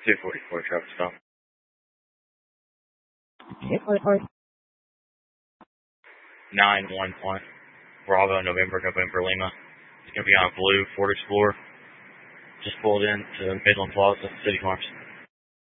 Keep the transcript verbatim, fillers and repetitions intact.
two forty-four traffic stop. nine one one. Bravo, November, November, Lima. It's going to be on a blue Ford Explorer. Just pulled in to Midland Plaza, City Farms.